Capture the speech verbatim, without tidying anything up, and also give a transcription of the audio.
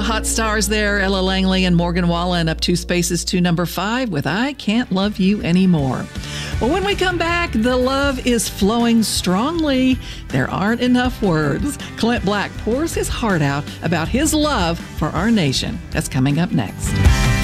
the hot stars there, Ella Langley and Morgan Wallen, up two spaces to number five with I Can't Love You Anymore. Well, when we come back, the love is flowing strongly. There aren't enough words. Clint Black pours his heart out about his love for our nation. That's coming up next.